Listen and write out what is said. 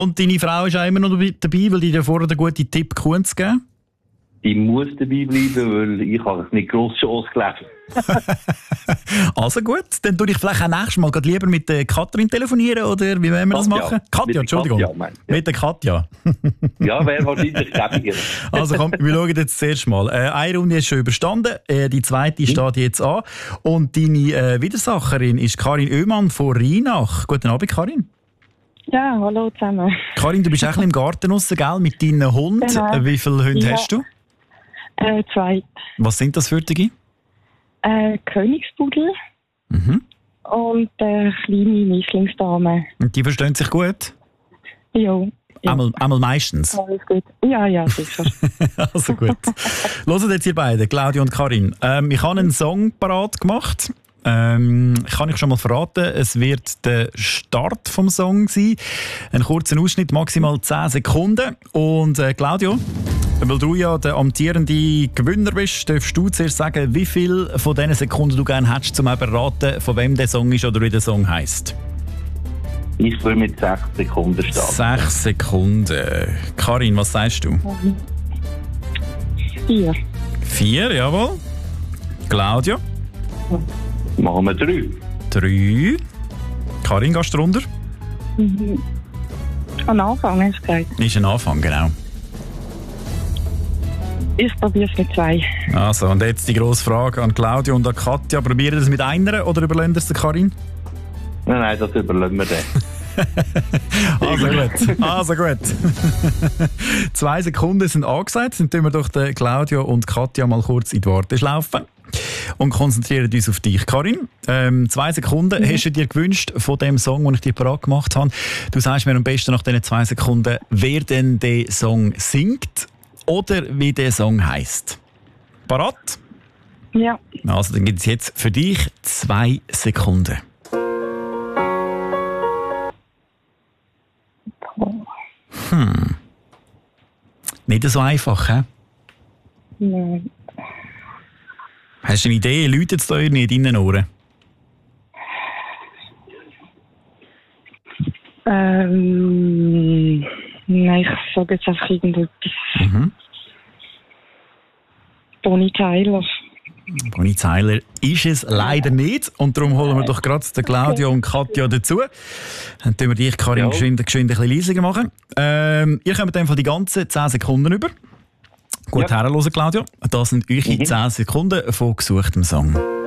Und deine Frau ist auch immer noch dabei, weil die dir vorher einen guten Tipp zu geben? Die muss dabei bleiben, weil ich habe es nicht gross schon ausgelesen. Also gut, dann tue ich vielleicht auch nächstes Mal lieber mit der Katrin telefonieren, oder wie wollen wir das machen? Katja, Entschuldigung. Mit der Katja. Ja, wäre wahrscheinlich gäbiger. Also komm, wir schauen jetzt zuerst mal. Eine Runde ist schon überstanden, die zweite steht jetzt an. Und deine Widersacherin ist Karin Oehmann von Rheinach. Guten Abend, Karin. Ja, hallo zusammen. Karin, du bist auch im Garten draussen, gell, mit deinen Hunden. Genau. Wie viele Hunde hast du? 2. Was sind das für Dinge? Königspudel Mhm. und kleine Mischlingsdame. Und die verstehen sich gut? Ja. Einmal meistens. Alles gut. Ja, sicher. Also gut. Hört jetzt ihr beide, Claudia und Karin. Ich habe einen Song parat gemacht. Kann ich schon mal verraten, es wird der Start vom Song sein. Ein kurzer Ausschnitt, maximal 10 Sekunden. Und Claudio, weil du ja der amtierende Gewinner bist, darfst du zuerst sagen, wie viel von diesen Sekunden du gerne hättest, um eben raten, von wem der Song ist oder wie der Song heisst. Ich will mit 6 Sekunden starten. 6 Sekunden. Karin, was sagst du? 4. 4, jawohl. Claudia? Machen wir 3. 3. Karin, gehst du runter? Am Anfang hast du gesagt. Ist ein Anfang, genau. Ich probiere es mit 2. Also, und jetzt die grosse Frage an Claudia und an Katja. Probieren das mit einer oder überlassen das der Karin? Nein, das überlassen wir dann. Also gut. 2 Sekunden sind angesagt. Dann tun wir doch Claudia und Katja mal kurz in die Warteschlaufe und konzentrieren uns auf dich, Karin. 2 Sekunden hast du dir gewünscht von dem Song, den ich dir parat gemacht habe. Du sagst mir am besten nach diesen 2 Sekunden, wer denn den Song singt oder wie der Song heisst. Parat? Ja. Also dann gibt es jetzt für dich 2 Sekunden. Nicht so einfach, hä? Nein. Hast du eine Idee? Läutet es da irgendwie in deinen Ohren? Nein, ich sage jetzt einfach irgendetwas. Bonnie Tyler. Bonnie Tyler ist es leider nicht. Und darum holen wir doch gerade den Claudia und Katja dazu. Dann tun wir dich, Karin, geschwind ein bisschen leiser machen. Ihr kommt dann von die ganzen 10 Sekunden über. Gut herhören, Claudia. Das sind eure 10 Sekunden von gesuchtem Song.